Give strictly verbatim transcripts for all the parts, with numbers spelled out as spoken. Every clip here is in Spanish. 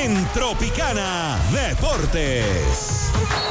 en Tropicana Deportes.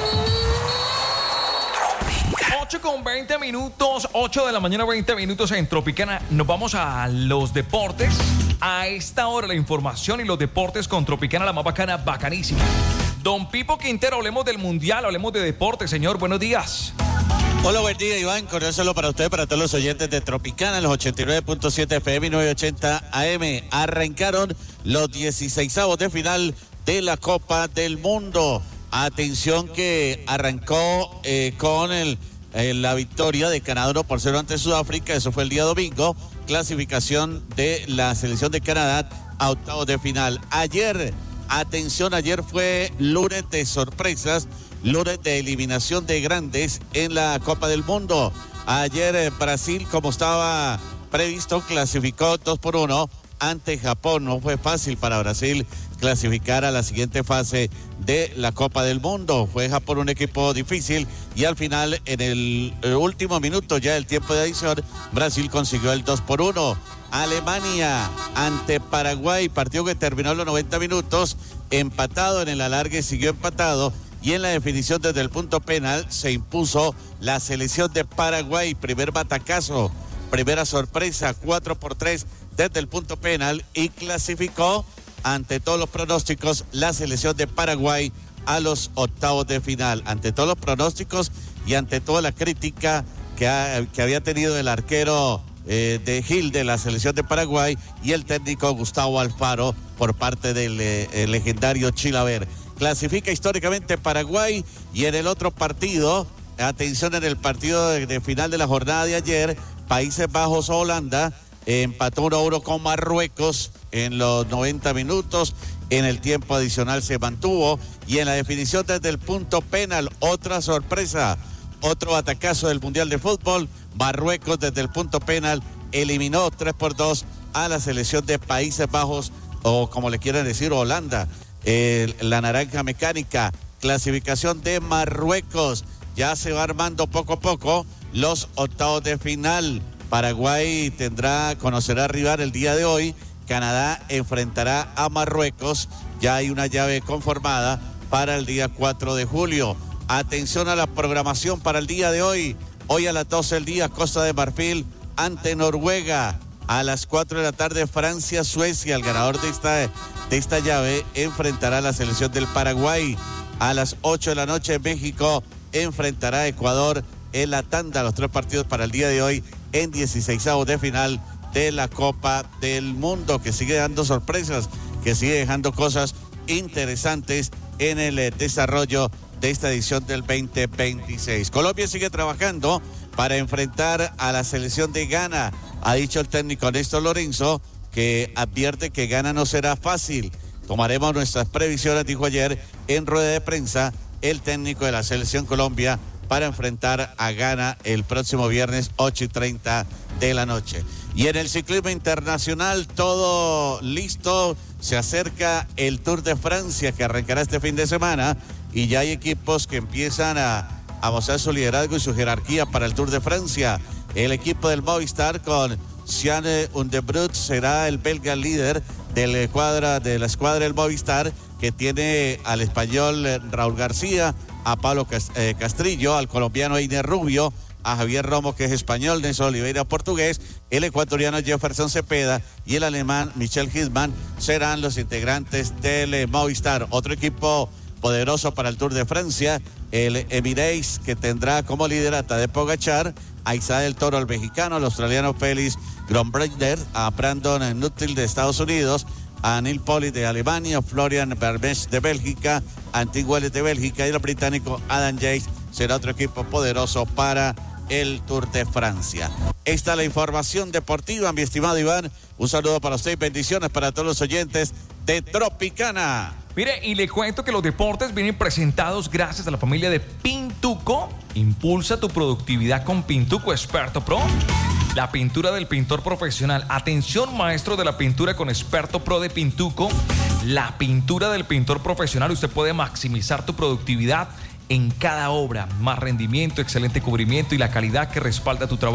ocho con veinte minutos, ocho de la mañana, veinte minutos en Tropicana. Nos vamos a los deportes. A esta hora la información y los deportes con Tropicana, la más bacana, bacanísima. Don Pipo Quintero, hablemos del Mundial, hablemos de deporte, señor. Buenos días. Hola, buen día, Iván. Conócelo para usted, para todos los oyentes de Tropicana, los ochenta y nueve punto siete F M y novecientos ochenta A M. Arrancaron los dieciseisavos de final de la Copa del Mundo. Atención que arrancó eh, con el, eh, la victoria de Canadá uno por cero ante Sudáfrica. Eso fue el día domingo. Clasificación de la selección de Canadá a octavos de final. Ayer, atención, ayer fue lunes de sorpresas, lunes de eliminación de grandes en la Copa del Mundo. Ayer eh, Brasil, como estaba previsto, clasificó dos por uno ante Japón. No fue fácil para Brasil clasificar a la siguiente fase de la Copa del Mundo. Fue Japón un equipo difícil y al final, en el, el último minuto ya del tiempo de adición, Brasil consiguió el dos por uno. Alemania ante Paraguay, partido que terminó los noventa minutos, empatado en el alargue, siguió empatado. Y en la definición desde el punto penal se impuso la selección de Paraguay. Primer batacazo, primera sorpresa, cuatro por tres desde el punto penal y clasificó ante todos los pronósticos la selección de Paraguay a los octavos de final. Ante todos los pronósticos y ante toda la crítica que, ha, que había tenido el arquero eh, de Gil de la selección de Paraguay y el técnico Gustavo Alfaro por parte del eh, legendario Chilaver. Clasifica históricamente Paraguay y en el otro partido, atención, en el partido de, de final de la jornada de ayer, Países Bajos o Holanda eh, empató uno a uno con Marruecos en los noventa minutos, en el tiempo adicional se mantuvo y en la definición desde el punto penal, otra sorpresa, otro atacazo del Mundial de Fútbol. Marruecos desde el punto penal eliminó tres por dos a la selección de Países Bajos, o como le quieran decir, Holanda. Eh, la naranja mecánica, clasificación de Marruecos. Ya se va armando poco a poco los octavos de final. Paraguay tendrá, conocerá rival el día de hoy. Canadá enfrentará a Marruecos. Ya hay una llave conformada para el día cuatro de julio. Atención a la programación para el día de hoy. Hoy a las doce del día, Costa de Marfil ante Noruega. A las cuatro de la tarde, Francia-Suecia. El ganador de esta, de esta llave enfrentará a la selección del Paraguay. A las ocho de la noche, México enfrentará a Ecuador en la tanda. Los tres partidos para el día de hoy en dieciseisavos de final de la Copa del Mundo, que sigue dando sorpresas, que sigue dejando cosas interesantes en el eh, desarrollo de esta edición del veinte veintiséis. Colombia sigue trabajando para enfrentar a la selección de Ghana. Ha dicho el técnico Néstor Lorenzo que advierte que Ghana no será fácil. Tomaremos nuestras previsiones, dijo ayer en rueda de prensa el técnico de la selección Colombia, para enfrentar a Ghana el próximo viernes ocho y treinta de la noche. Y en el ciclismo internacional todo listo, se acerca el Tour de Francia que arrancará este fin de semana y ya hay equipos que empiezan a, a mostrar su liderazgo y su jerarquía para el Tour de Francia. El equipo del Movistar con Siane Undebrut será el belga líder de la escuadra, de la escuadra del Movistar, que tiene al español Raúl García, a Pablo Castrillo, al colombiano Einer Rubio, a Javier Romo, que es español, Nelson Oliveira, portugués, el ecuatoriano Jefferson Cepeda y el alemán Michel Hidman serán los integrantes del Movistar. Otro equipo poderoso para el Tour de Francia, el Emirates, que tendrá como liderata de Pogačar a Isabel Toro, el mexicano, al australiano Félix Grombreiner, a Brandon Nuttall de Estados Unidos, a Neil Poli de Alemania, Florian Vermeersch de Bélgica, Antigüelles de Bélgica y el británico Adam Yates será otro equipo poderoso para el Tour de Francia. Esta es la información deportiva, mi estimado Iván. Un saludo para usted y bendiciones para todos los oyentes de Tropicana. Mire, y le cuento que los deportes vienen presentados gracias a la familia de Pintuco. Impulsa tu productividad con Pintuco Experto Pro. La pintura del pintor profesional. Atención, maestro de la pintura con Experto Pro de Pintuco. La pintura del pintor profesional. Usted puede maximizar tu productividad en cada obra. Más rendimiento, excelente cubrimiento y la calidad que respalda tu trabajo.